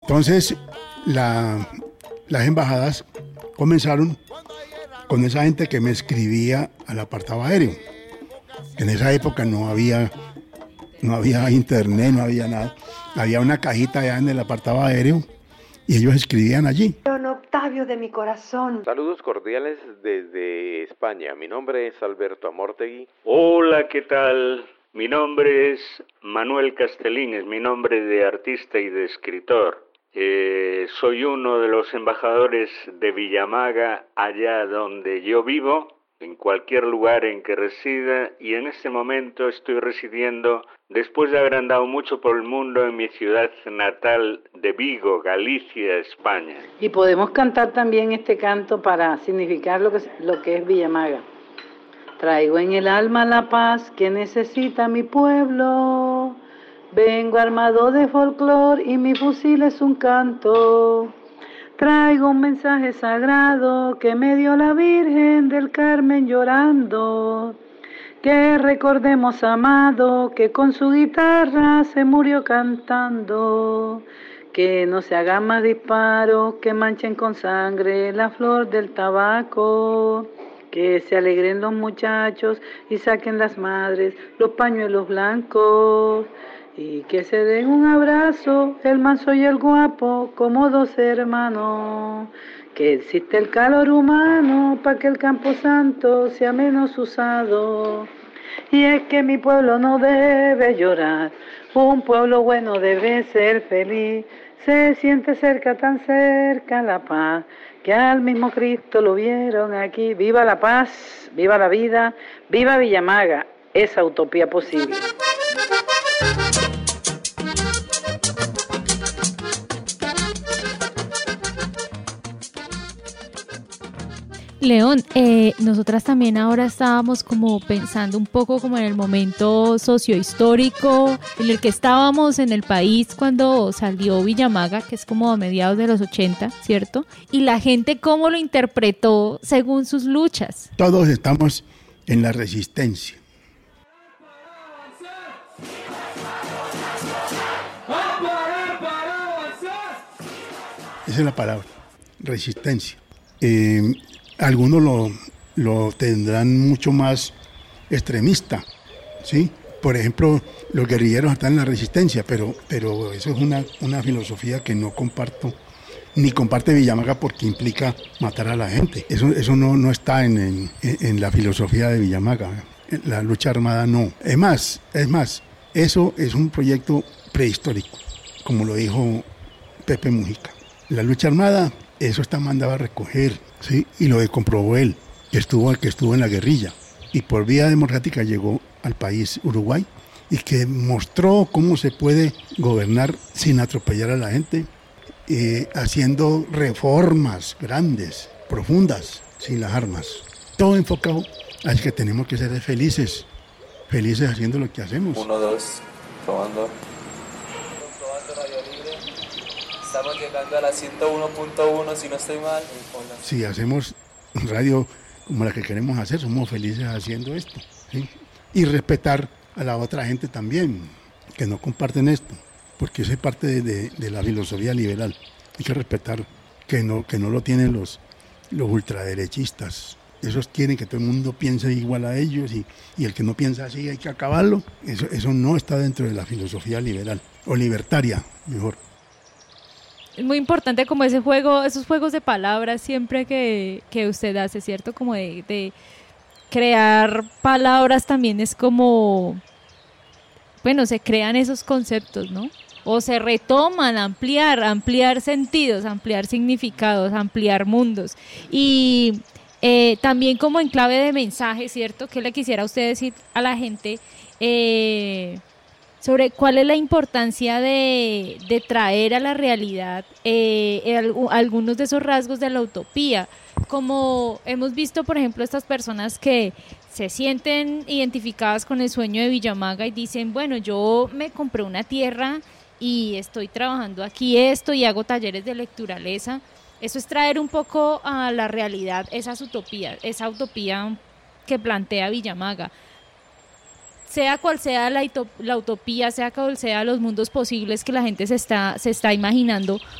Entonces, las embajadas comenzaron con esa gente que me escribía al apartado aéreo. En esa época no había internet, no había nada. Había una cajita allá en el apartado aéreo y ellos escribían allí. Don Octavio de mi corazón. Saludos cordiales desde España. Mi nombre es Alberto Amortegui. Hola, ¿qué tal? Mi nombre es Manuel Castellín, es mi nombre de artista y de escritor. Soy uno de los embajadores de Villamaga, allá donde yo vivo, en cualquier lugar en que resida, y en este momento estoy residiendo, después de haber andado mucho por el mundo, en mi ciudad natal de Vigo, Galicia, España. Y podemos cantar también este canto para significar lo que es Villamaga. Traigo en el alma la paz que necesita mi pueblo. Vengo armado de folclor y mi fusil es un canto. Traigo un mensaje sagrado que me dio la Virgen del Carmen llorando. Que recordemos, amado, que con su guitarra se murió cantando. Que no se hagan más disparos que manchen con sangre la flor del tabaco. Que se alegren los muchachos y saquen las madres los pañuelos blancos. Y que se den un abrazo el manso y el guapo como dos hermanos. Que existe el calor humano para que el campo santo sea menos usado. Y es que mi pueblo no debe llorar, un pueblo bueno debe ser feliz. Se siente cerca, tan cerca la paz, que al mismo Cristo lo vieron aquí. Viva la paz, viva la vida, viva Villamaga, esa utopía posible. León, nosotras también ahora estábamos como pensando un poco como en el momento sociohistórico en el que estábamos en el país cuando salió Villamaga, que es como a mediados de los 80, ¿cierto? Y la gente cómo lo interpretó según sus luchas. Todos estamos en la resistencia. Esa es la palabra, resistencia. Algunos lo tendrán mucho más extremista, ¿sí? Por ejemplo, los guerrilleros están en la resistencia, pero eso es una filosofía que no comparto, ni comparte Villamaga porque implica matar a la gente. Eso no está en la filosofía de Villamaga. La lucha armada no. Es más, eso es un proyecto prehistórico, como lo dijo Pepe Mujica. La lucha armada, eso está mandado a recoger, ¿sí? Y lo comprobó él, que estuvo en la guerrilla. Y por vía democrática llegó al país Uruguay y que mostró cómo se puede gobernar sin atropellar a la gente, haciendo reformas grandes, profundas, sin las armas. Todo enfocado a que tenemos que ser felices haciendo lo que hacemos. 1, 2, probando. Estamos llegando a la 101.1, si no estoy mal. Si hacemos radio como la que queremos hacer, somos felices haciendo esto, ¿sí? Y respetar a la otra gente también, que no comparten esto, porque eso es parte de la filosofía liberal. Hay que respetar que no lo tienen los ultraderechistas. Esos quieren que todo el mundo piense igual a ellos y el que no piensa así hay que acabarlo. Eso no está dentro de la filosofía liberal, o libertaria, mejor. Es muy importante como esos juegos de palabras siempre que usted hace, ¿cierto? Como de crear palabras también es como, bueno, se crean esos conceptos, ¿no? O se retoman, ampliar sentidos, ampliar significados, ampliar mundos. Y también como en clave de mensaje, ¿cierto? ¿Qué le quisiera usted decir a la gente sobre cuál es la importancia de traer a la realidad algunos de esos rasgos de la utopía? Como hemos visto, por ejemplo, estas personas que se sienten identificadas con el sueño de Villamaga y dicen, bueno, yo me compré una tierra y estoy trabajando aquí y hago talleres de lecturaleza. Eso es traer un poco a la realidad esa utopía que plantea Villamaga. Sea cual sea la utopía, sea cual sea los mundos posibles que la gente se está imaginando,